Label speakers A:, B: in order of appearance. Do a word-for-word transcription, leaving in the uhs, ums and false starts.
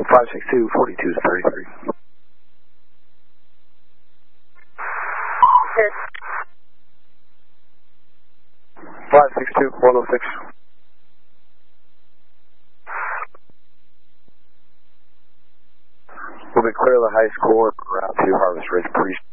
A: five six two, forty-two thirty-three.
B: Yes.
A: five six two, one oh six. We'll be clear of the high score, route two Harvest Ridge, please.